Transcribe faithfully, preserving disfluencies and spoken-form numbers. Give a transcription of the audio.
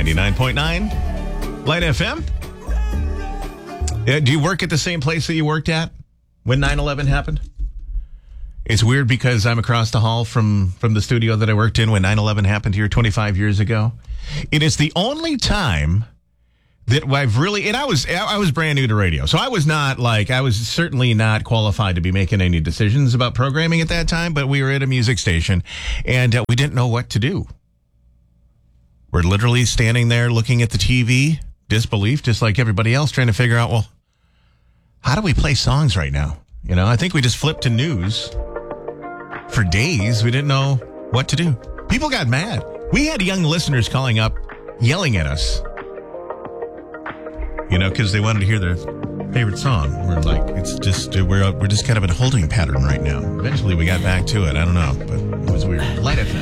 ninety-nine point nine Light F M. Uh, do you work at the same place that you worked at when nine eleven happened? It's weird because I'm across the hall from, from the studio that I worked in when nine eleven happened here twenty-five years ago. It is the only time that I've really, and I was, I was brand new to radio. So I was not like, I was certainly not qualified to be making any decisions about programming at that time, but we were at a music station and uh, we didn't know what to do. We're literally standing there looking at the T V, disbelief, just like everybody else, trying to figure out, well, how do we play songs right now? You know, I think we just flipped to news for days. We didn't know what to do. People got mad. We had young listeners calling up, yelling at us. You know, because they wanted to hear their favorite song. We're like, it's just, we're we're just kind of in a holding pattern right now. Eventually we got back to it. I don't know, but it was weird. Light F M.